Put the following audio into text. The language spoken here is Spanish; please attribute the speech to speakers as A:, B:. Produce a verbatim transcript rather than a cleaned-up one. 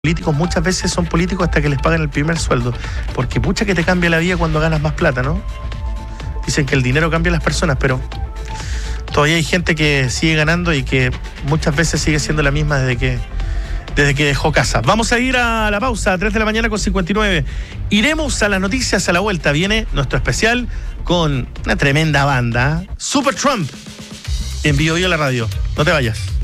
A: políticos muchas veces son políticos hasta que les pagan el primer sueldo, porque pucha que te cambia la vida cuando ganas más plata, ¿no? Dicen que el dinero cambia a las personas, pero todavía hay gente que sigue ganando y que muchas veces sigue siendo la misma desde que, desde que dejó casa. Vamos a ir a la pausa, a tres de la mañana con cincuenta y nueve. Iremos a las noticias a la vuelta. Viene nuestro especial con una tremenda banda, Super Trump, en Vivo Vivo la radio. No te vayas.